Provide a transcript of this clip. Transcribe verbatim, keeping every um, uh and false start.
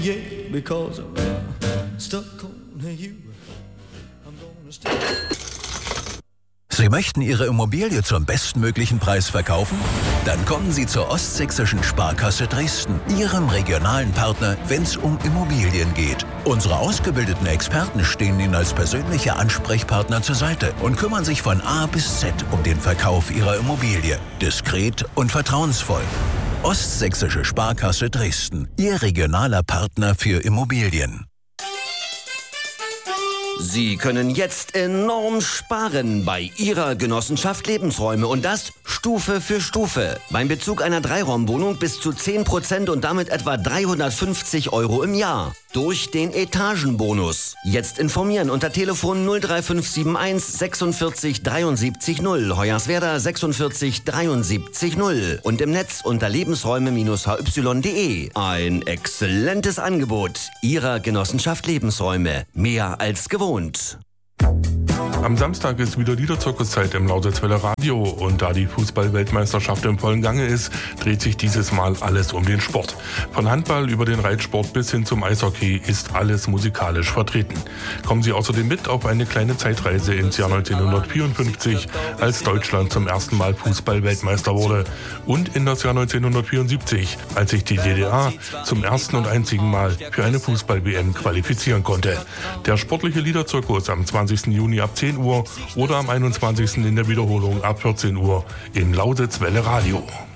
Yeah, because I'm stuck on you. I'm gonna stay. Sie möchten Ihre Immobilie zum bestmöglichen Preis verkaufen? Dann kommen Sie zur Ostsächsischen Sparkasse Dresden, Ihrem regionalen Partner, wenn es um Immobilien geht. Unsere ausgebildeten Experten stehen Ihnen als persönliche Ansprechpartner zur Seite und kümmern sich von A bis Z um den Verkauf Ihrer Immobilie. Diskret und vertrauensvoll. Ostsächsische Sparkasse Dresden, Ihr regionaler Partner für Immobilien. Sie können jetzt enorm sparen bei Ihrer Genossenschaft Lebensräume und das Stufe für Stufe. Beim Bezug einer Dreiraumwohnung bis zu zehn Prozent und damit etwa dreihundertfünfzig Euro im Jahr. Durch den Etagenbonus. Jetzt informieren unter Telefon null drei fünf sieben eins sechsundvierzig dreiundsiebzig null, Hoyerswerda sechsundvierzig dreiundsiebzig null und im Netz unter lebensräume Bindestrich h y punkt d e. Ein exzellentes Angebot Ihrer Genossenschaft Lebensräume. Mehr als gewohnt. Am Samstag ist wieder Liederzirkuszeit im Lausitzwelle Radio und da die Fußball-Weltmeisterschaft im vollen Gange ist, dreht sich dieses Mal alles um den Sport. Von Handball über den Reitsport bis hin zum Eishockey ist alles musikalisch vertreten. Kommen Sie außerdem mit auf eine kleine Zeitreise ins Jahr neunzehnhundertvierundfünfzig, als Deutschland zum ersten Mal Fußball-Weltmeister wurde, und in das Jahr neunzehnhundertvierundsiebzig, als sich die D D R zum ersten und einzigen Mal für eine Fußball-W M qualifizieren konnte. Der sportliche Liederzirkus am zwanzigsten Juni ab zehn Uhr oder am einundzwanzigsten in der Wiederholung ab vierzehn Uhr in Lausitzwelle Radio.